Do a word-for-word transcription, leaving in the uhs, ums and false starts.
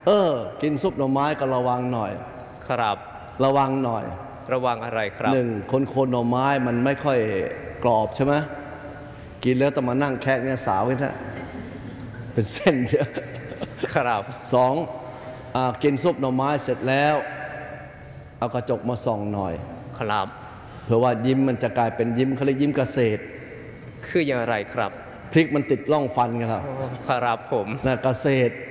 เออกินซุปหน่อไม้ก็ระวังหน่อยครับระวังหน่อยระวังอะไรครับหนึ่งคนโคนหน่อไม้มันไม่ค่อยกรอบใช่ไหมกินแล้วต้องมานั่งแคะเนี่ยสาวไว้นะเป็นเส้นเยอะครับสองอ่ากินซุปหน่อไม้เสร็จแล้วเอากระจกมาส่องหน่อยครับเพื่อว่ายิ้มมันจะกลายเป็นยิ้มเขาเรียกยิ้มเกษตรคืออย่างไรครับพริกมันติดร่องฟันกันครับครับผมนะเกษตร